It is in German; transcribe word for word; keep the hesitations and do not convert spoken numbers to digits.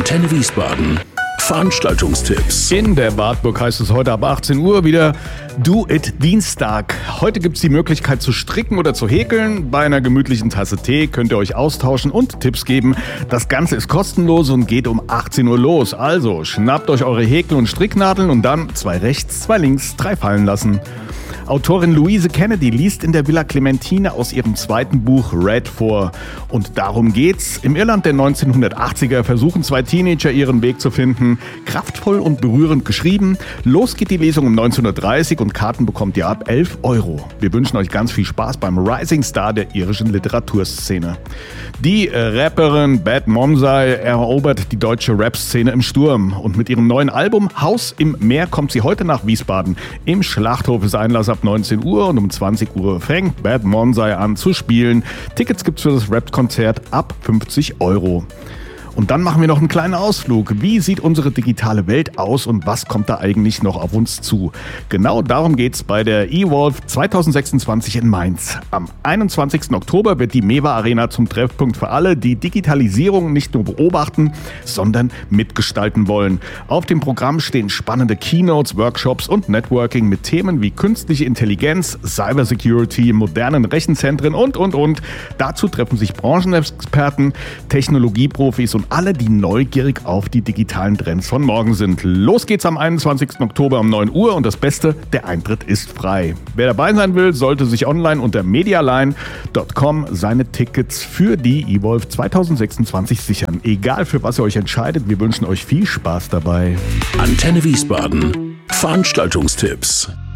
Antenne Wiesbaden. Veranstaltungstipps. In der Wartburg heißt es heute ab achtzehn Uhr wieder Do It Dienstag. Heute gibt es die Möglichkeit zu stricken oder zu häkeln. Bei einer gemütlichen Tasse Tee könnt ihr euch austauschen und Tipps geben. Das Ganze ist kostenlos und geht um achtzehn Uhr los. Also schnappt euch eure Häkel- und Stricknadeln und dann zwei rechts, zwei links, drei fallen lassen. Autorin Louise Kennedy liest in der Villa Clementine aus ihrem zweiten Buch Red vor. Und darum geht's. Im Irland der neunzehnhundertachtziger versuchen zwei Teenager ihren Weg zu finden. Kraftvoll und berührend geschrieben. Los geht die Lesung um neunzehn Uhr dreißig und Karten bekommt ihr ab elf Euro. Wir wünschen euch ganz viel Spaß beim Rising Star der irischen Literaturszene. Die Rapperin Bad Momsey erobert die deutsche Rap-Szene im Sturm. Und mit ihrem neuen Album Haus im Meer kommt sie heute nach Wiesbaden. Im Schlachthof ist Einlass ab neunzehn Uhr und um zwanzig Uhr fängt Bad Momsey an zu spielen. Tickets gibt's für das Rap-Konzert ab fünfzig Euro. Und dann machen wir noch einen kleinen Ausflug. Wie sieht unsere digitale Welt aus und was kommt da eigentlich noch auf uns zu? Genau darum geht's bei der eWolf zwanzig sechsundzwanzig in Mainz. Am einundzwanzigsten Oktober wird die Mewa Arena zum Treffpunkt für alle, die Digitalisierung nicht nur beobachten, sondern mitgestalten wollen. Auf dem Programm stehen spannende Keynotes, Workshops und Networking mit Themen wie künstliche Intelligenz, Cybersecurity, modernen Rechenzentren und, und, und. Dazu treffen sich Branchenexperten, Technologieprofis und alle, die neugierig auf die digitalen Trends von morgen sind. Los geht's am einundzwanzigsten Oktober um neun Uhr und das Beste, der Eintritt ist frei. Wer dabei sein will, sollte sich online unter medialine punkt com seine Tickets für die eWolf zwanzig sechsundzwanzig sichern. Egal für was ihr euch entscheidet, wir wünschen euch viel Spaß dabei. Antenne Wiesbaden. Veranstaltungstipps.